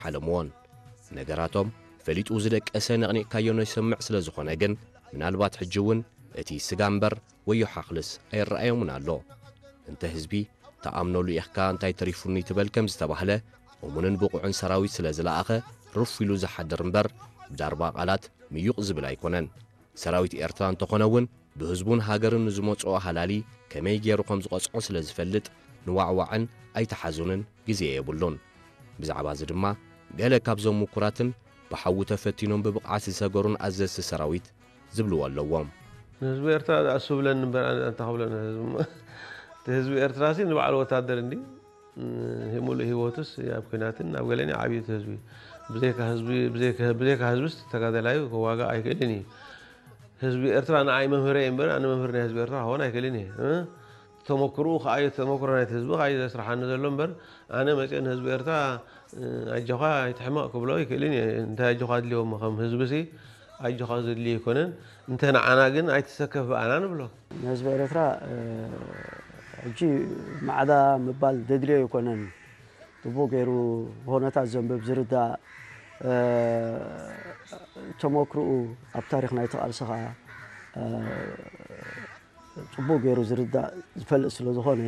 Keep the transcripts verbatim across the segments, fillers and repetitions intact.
حلمون ነገራቶም ፈሊጡ ዝደቀሰ ነቕኒቕ ካዮኖ ይሰምዕ ስለ ዝኾነ ግን ምናልባት ሕጅውን እቲ ስጋምበር ወዮ ሓኽልስ ኣይረኣዮምን ኣሎ እንተ ህዝቢ ተኣምነሉ ኢኽካ እንታይ ተሪፉኒ ትበል ከም ዝተባህለ እሙንን ብቑዕን ሰራዊት ስለ ዝለኣኸ ርፍ ኢሉ ዝሓድር እምበር ብዳርባ ቃላት ምዩቕ ዝብል ኣይኮነን ሰራዊት ኤርትራ እንተኾነውን ብህዝቡን ሃገርን ዝመጽኦ ሃላሊ ከመይ ገይሩ ከም ዝቐጽዖ ስለ ዝፈልጥ ንዋዕዋዕን ኣይተሓዙንን ግዜ የብሉን ብዛዕባ እዚ ድማ ገለ ካብዞም ምኩራትን ብሓዊ ተፈቲኖም ብብቕዓት ዝሰገሩን ኣዘዝቲ ሰራዊት ዝብልዎ ኣለዎም ህዝቢ ኤርትራ ኣስቡ ብለን ንበር ኣንታ ኸብለን ህዝቢ ኤርትራ ሲ ንባዕሉ ወታደር እንዲ ሙሉእ ህይወቱስ ኣብ ኩናትን ኣብ ገለኒ ዓብዪ ህዝቢ ብዘይካ ህዝቢ ብዘይካ ህዝብስ ተጋደላዩ ክዋጋ ኣይክእልን እዩ ህዝቢ ኤርትራ ንዓይ መምህረ እምበር ኣነ መምህር ናይ ህዝቢ ኤርትራ ክኾን ኣይክእልን እየ ተመክርኡ ከኣዩ ተመክሮ ናይቲ ህዝቢ ከኣዩ ዘስራሓኒ ዘሎ እምበር ኣነ መፅአን ህዝቢ ኤርትራ ኣጆኻ ኣይትሕማቕ ክብሎ ይክእልን እየ እንታይ ኣጆኻ ኣድልዮም ከም ህዝቢ ሲ ኣጆኻ ዘድልዮ ይኮነን እንተ ንዓና ግን ኣይትሰከፍ በኣና ንብሎ ህዝቢ ኤርትራ ሕጂ ማዕዳ ምባል ደድልዮ ይኮነን ጽቡቕ ገይሩ ብሆነታት ዘንብብ ዝርዳእ ተመክርኡ ኣብ ታሪክ ናይቲ ቃልሲ ከዓ ጽቡቕ ገይሩ ዝርዳእ ዝፈልጥ ስለ ዝኾነ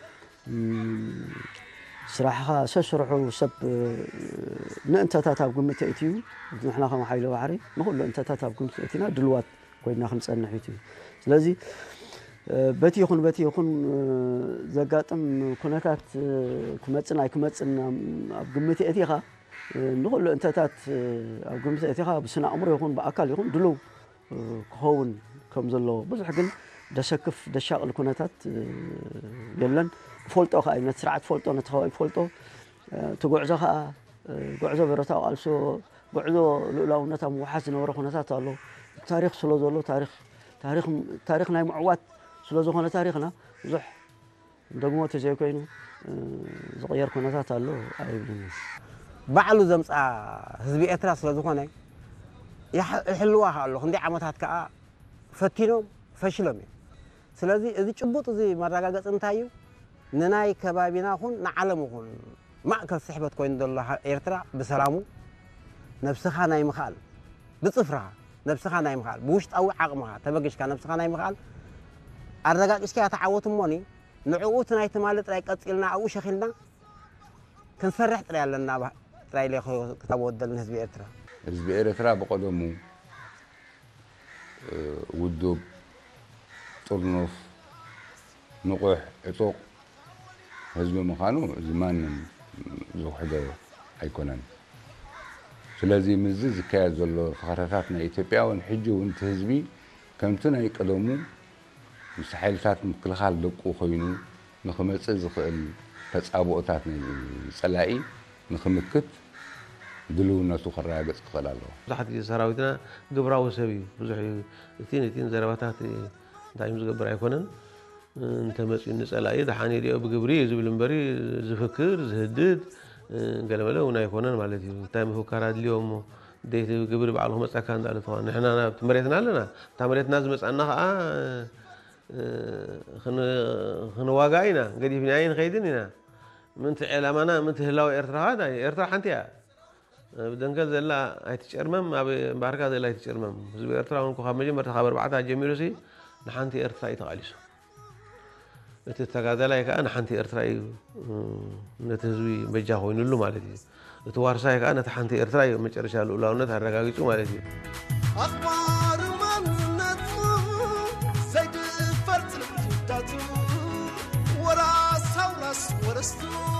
ስራሕኻ ሰስርሑ ሰብ ንእንተታት ኣብ ግምት እትዩ ንሕና ከም ሓይሊ ባሕሪ ንኹሉ እንተታት ኣብ ግምት እቲና ድልዋት ኮይና ክንጸንሕ እዩ ስለዚ በቲ ይኹን በቲ ይኹን ዘጋጥም ኩነታት ክመጽን ኣይክመጽን ኣብ ግምት እቲኻ ንኹሉ እንተታት ኣብ ግምት እቲኻ ብስነ ኣእምሮ ይኹን ብኣካል ይኹን ድልው ክኸውን ከም ዘሎ ብዙሕ ግን ደሰክፍ ደሻቕል ኩነታት የለን ፈልጦ ከዓ ነት ስርዓት ፈልጦ ነቲ ከባቢ ፈልጦ ትጉዕዞ ከዓ ጉዕዞ ብረታዊ ቃልሶ ጉዕዞ ልኡላውነት ኣብ ምውሓዝ ዝነበረ ኩነታት ኣሎ ታሪክ ስለ ዘሎ ታሪክ ታሪክ ታሪክ ናይ ምዕዋት ስለ ዝኾነ ታሪክና ብዙሕ ደግሞ ተዘይኮይኑ ዝቕየር ኩነታት ኣሎ ኣይብልን ባዕሉ ዘምፃ ህዝቢ ኤርትራ ስለ ዝኾነ ይሕልዋኻ ኣሎ ክንደይ ዓመታት ከዓ ፈቲኖም ፈሽሎም እዮም ስለዚ እዚ ጭቡጥ እዚ መረጋገፂ እንታይ እዩ ንናይ ከባቢና ኹን ንዓለም ኹን ማእከል ስሕበት ኮይኑ ዘሎ ኤርትራ ብሰላሙ ነብስኻ ናይ ምኻል ብፅፍርኻ ነብስኻ ናይ ምኻል ብውሽጣዊ ዓቕምኻ ተበጊሽካ ነብስኻ ናይ ምኻል ኣረጋጊፅካ ተዓወት እሞኒ ንዕኡ እቲ ናይ ትማሊ ጥራይ ቀፂልና ኣብኡ ሸኺልና ክንሰርሕ ጥራይ ኣለና ጥራይ ለይ ክተወደልን ህዝቢ ኤርትራ ህዝቢ ኤርትራ ብቀደሙ ውዱብ ጥርኑፍ ንቑሕ ዕጡቕ ህዝቢ ምዃኑ እዚ ማንም ዝውሕዶ ኣይኮነን ስለዚ ምዝ ዝካየድ ዘሎ ፍኸረታት ናይ ኢትዮጵያውን ሕጂ እውን እቲ ህዝቢ ከምቲ ናይ ቀደሙ ምስ ሓይልታት ምክልኻል ደቁ ኮይኑ ንኽመፅእ ዝኽእል ተፃብኦታት ፀላኢ ንኽምክት ድልውነቱ ክረጋገፅ ክኽእል ኣለዎ ብዙሓት ግዜ ሰራዊትና ግብራዊ ሰብ እዩ ብዙሕ እቲን እቲን ዘረባታት እንታይ ዝገብር ኣይኮነን እንተመፅኡ ንፀላኢ ድሓኒ ዲኦ ብግብሪ ዝብል እምበሪ ዝፍክር ዝህድድ ገለመለ እውን ኣይኮነን ማለት እዩ እንታይ ምፍካር ኣድልዮም ደይቲ ግብሪ ባዕሉ ክመፀካ እንዳለ ተኾን ንሕና ናብቲ መሬትና ኣለና እታ መሬትና ዝመፃና ከዓ ክንዋጋ ኢና ገዲፍና ንኸይድን ኢና ምንቲ ዕላማና ምንቲ ህላዊ ኤርትራ ኤርትራ ሓንቲ እያ ብደንገል ዘላ ኣይትጨርመም ኣብ እምባርካ ዘላ ኣይትጨርመም ህዝቢ ኤርትራ እውን ካብ መጀመርታ ካብ ኣርባዕተ ጀሚሩ ሲ ንሓንቲ ኤርትራ እዩ ተቓሊሱ እቲ ተጋዳላይ ከዓ ንሓንቲ ኤርትራ እዩ ነቲ ህዝቢ በጃ ኮይኑሉ ማለት እዩ እቲ ዋርሳይ ከዓ ነቲ ሓንቲ ኤርትራ እዩ መጨረሻ ልኡላውነት ኣረጋጊፁ ማለት እዩ ኣኽባር ማንነቱ ዘይድፈር ትልፍታቱ ወራስ ኣውራስ ወረስቱ